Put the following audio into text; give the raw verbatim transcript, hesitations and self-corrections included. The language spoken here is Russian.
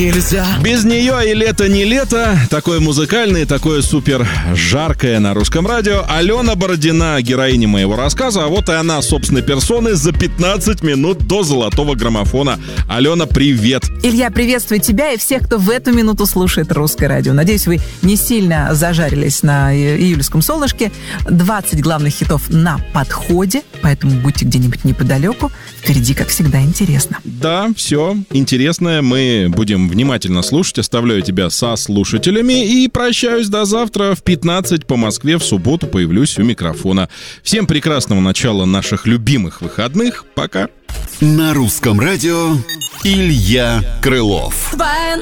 Нельзя. Без нее и лето не лето. Такое музыкальное, такое супер жаркое на русском радио. Алена Бородина, героиня моего рассказа, а вот и она собственной персоной за пятнадцать минут до золотого граммофона. Алена, привет. Илья, приветствую тебя и всех, кто в эту минуту слушает русское радио. Надеюсь, вы не сильно зажарились на июльском солнышке. двадцать главных хитов на подходе, поэтому будьте где-нибудь неподалеку. Впереди, как всегда, интересно. Да, все интересное мы будем внимательно слушать. Оставляю тебя со слушателями и прощаюсь до завтра в пятнадцать по Москве. В субботу появлюсь у микрофона. Всем прекрасного начала наших любимых выходных. Пока. На русском радио Илья Крылов.